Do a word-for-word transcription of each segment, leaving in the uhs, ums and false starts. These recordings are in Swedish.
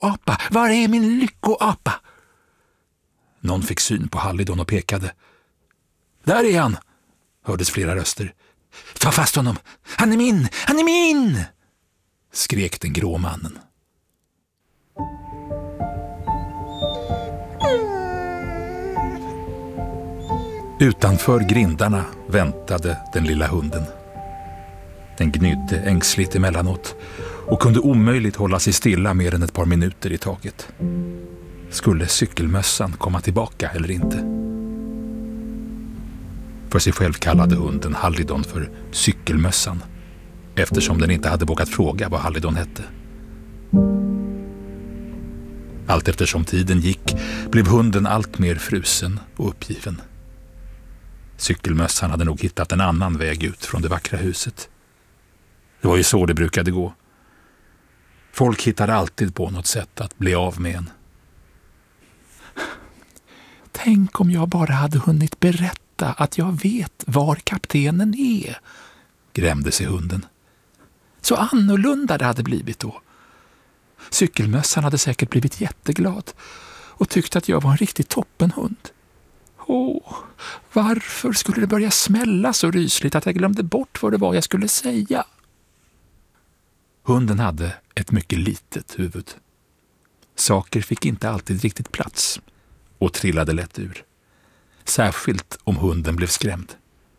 Apa, var är min lyckoapa? Någon fick syn på Hallidon och pekade. Där är han, hördes flera röster. Ta fast honom, han är min, han är min, skrek den grå mannen. Utanför grindarna väntade den lilla hunden. Den gnydde ängsligt emellanåt och kunde omöjligt hålla sig stilla mer än ett par minuter i taget. Skulle cykelmössan komma tillbaka eller inte? För sig själv kallade hunden Hallidon för cykelmössan, eftersom den inte hade vågat fråga vad Hallidon hette. Allt eftersom tiden gick blev hunden allt mer frusen och uppgiven. Cykelmössan hade nog hittat en annan väg ut från det vackra huset. Det var ju så det brukade gå. Folk hittade alltid på något sätt att bli av med en. Tänk om jag bara hade hunnit berätta att jag vet var kaptenen är, grämde sig hunden. Så annorlunda det hade blivit då. Cykelmössan hade säkert blivit jätteglad och tyckte att jag var en riktigt toppenhund. Åh, varför skulle det börja smälla så rysligt att jag glömde bort vad det var jag skulle säga? Hunden hade ett mycket litet huvud. Saker fick inte alltid riktigt plats och trillade lätt ur. Särskilt om hunden blev skrämd.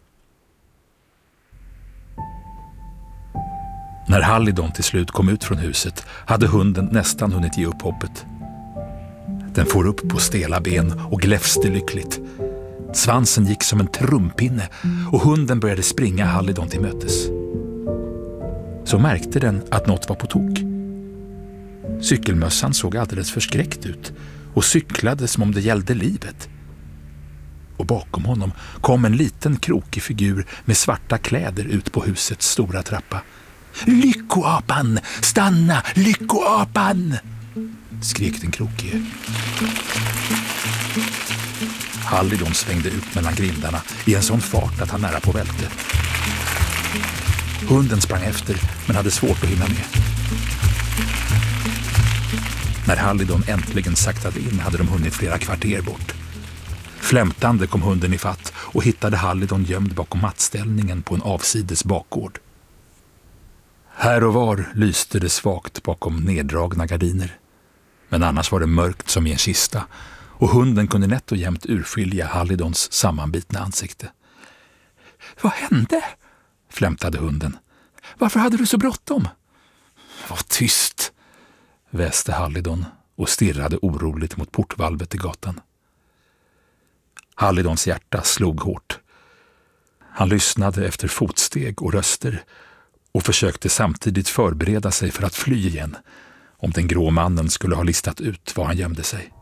När Hallidon till slut kom ut från huset hade hunden nästan hunnit ge upp hoppet. Den får upp på stela ben och gläfste lyckligt. Svansen gick som en trumpinne och hunden började springa Hallidon till mötes. Så märkte den att något var på tok. Cykelmössan såg alldeles förskräckt ut och cyklade som om det gällde livet. Och bakom honom kom en liten krokig figur med svarta kläder ut på husets stora trappa. Lyckoapan! Stanna! Lyckoapan! Skrek den krokige. Hallidon svängde ut mellan grindarna i en sån fart att han nära på välte. Hunden sprang efter men hade svårt att hinna med. När Hallidon äntligen saktade in hade de hunnit flera kvarter bort. Flämtande kom hunden i fatt och hittade Hallidon gömd bakom mattställningen på en avsides bakgård. Här och var lyste det svagt bakom neddragna gardiner. Men annars var det mörkt som i en kista och hunden kunde nätt och jämt urskilja Hallidons sammanbitna ansikte. Vad hände? Flämtade hunden. Varför hade du så bråttom? Var tyst, väste Hallidon och stirrade oroligt mot portvalvet i gatan. Hallidons hjärta slog hårt. Han lyssnade efter fotsteg och röster och försökte samtidigt förbereda sig för att fly igen om den grå mannen skulle ha listat ut var han gömde sig.